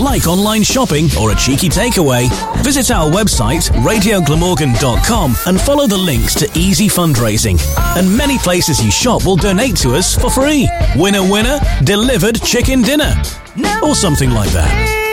Like online shopping or a cheeky takeaway? Visit our website, radioglamorgan.com, and follow the links to easy fundraising. And many places you shop will donate to us for free. Winner, winner, delivered chicken dinner. Or something like that.